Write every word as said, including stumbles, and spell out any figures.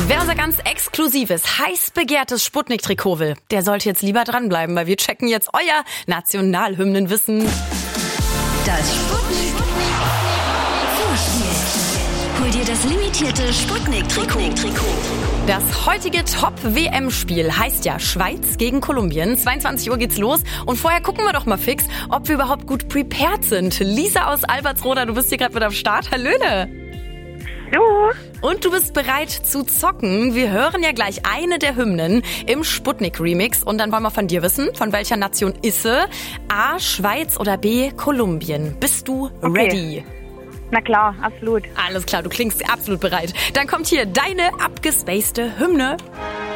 Wer unser ganz exklusives, heiß begehrtes Sputnik-Trikot will, der sollte jetzt lieber dranbleiben, weil wir checken jetzt euer Nationalhymnenwissen. Das Sputnik Vorspiel. Hol dir das limitierte Sputnik-Trikot. Das heutige Top-W M-Spiel heißt ja Schweiz gegen Kolumbien. zweiundzwanzig Uhr geht's los und vorher gucken wir doch mal fix, ob wir überhaupt gut prepared sind. Lisa aus Albertsroda, du bist hier gerade mit am Start. Hallöle! Hallo. Und du bist bereit zu zocken. Wir hören ja gleich eine der Hymnen im Sputnik-Remix. Und dann wollen wir von dir wissen, von welcher Nation ist sie? A, Schweiz oder B, Kolumbien? Bist du Okay. ready? Na klar, absolut. Alles klar, du klingst absolut bereit. Dann kommt hier deine abgespacede Hymne.